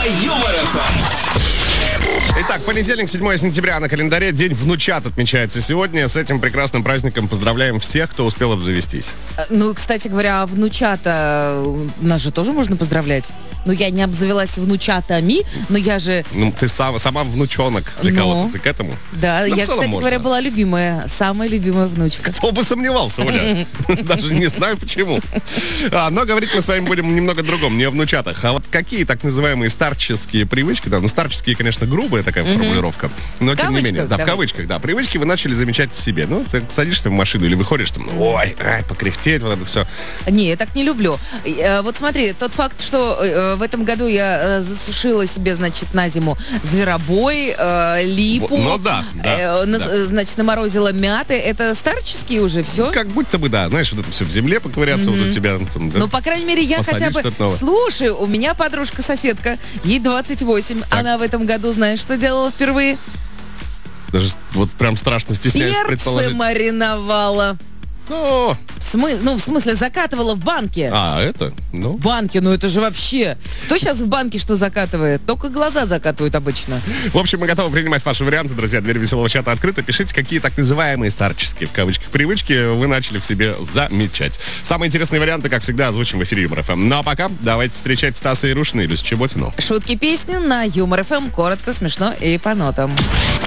Юмор ФМ. Итак, понедельник, 7 сентября на календаре. День внучат отмечается сегодня. С этим прекрасным праздником поздравляем всех, кто успел обзавестись. Ну, кстати говоря, внучата нас же тоже можно поздравлять. Ну, я не обзавелась внучатами, но я же... Ну, ты сама внучонок для кого-то. Ты к этому? Да, Ну, я, кстати говоря, была любимая, самая любимая внучка. Кто бы сомневался, Оля. Даже не знаю почему. Но говорить мы с вами будем немного о другом, не о внучатах. А вот какие так называемые старческие привычки, да, ну старческие, конечно, грубая такая формулировка, но тем не менее, да, в кавычках, да, привычки вы начали замечать в себе. Ну, ты садишься в машину или выходишь там, покряхтеть, вот это все. Не, я так не люблю. Вот смотри, тот факт, что в этом году я засушила себе, значит, на зиму зверобой, липу, Ну да. значит, наморозила мяты, это старческие уже все? Как будто бы, да, знаешь, вот это все в земле поковыряться, вот у тебя там, да? Ну, по крайней мере, я хотя бы... Слушай, у меня подружка-соседка, ей 28, Так. она в этом году, знаешь, что делала впервые? Даже вот прям страшно стесняюсь Перцы предположить. мариновала. Ну, В смысле, закатывала в банке. это, ну... В банке, ну это же вообще... Кто сейчас в банке что закатывает? Только глаза закатывают обычно. В общем, мы готовы принимать ваши варианты, друзья. Дверь веселого чата открыта. Пишите, какие так называемые старческие, в кавычках, привычки вы начали в себе замечать. Самые интересные варианты, как всегда, озвучим в эфире Юмор ФМ. Ну а пока давайте встречать Стаса Ярушина и Люсю Чеботину. Шутки, песни на Юмор ФМ. Коротко, смешно и по нотам.